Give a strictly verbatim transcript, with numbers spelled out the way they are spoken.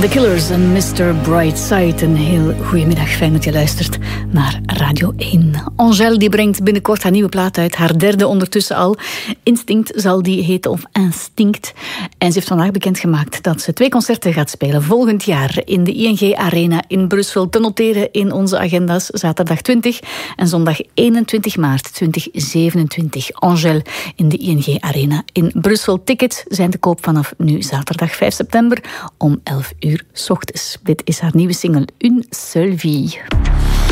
The Killers en mister Brightside. Een heel goedemiddag, fijn dat je luistert naar Radio één. Angèle die brengt binnenkort haar nieuwe plaat uit, haar derde ondertussen al. Instinct zal die heten, of Instinct. En ze heeft vandaag bekendgemaakt dat ze twee concerten gaat spelen volgend jaar in de I N G Arena in Brussel. Te noteren in onze agenda's zaterdag twintig en zondag eenentwintig maart tweeduizend zevenentwintig. Angèle in de I N G Arena in Brussel. Tickets zijn te koop vanaf nu zaterdag vijf september om elf uur 's ochtends. Dit is haar nieuwe single Une Seule Vie.